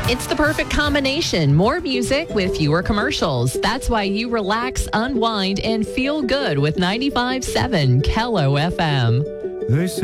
It's the perfect combination. More music with fewer commercials. That's why you relax, unwind, and feel good with 95.7 Kello FM. They say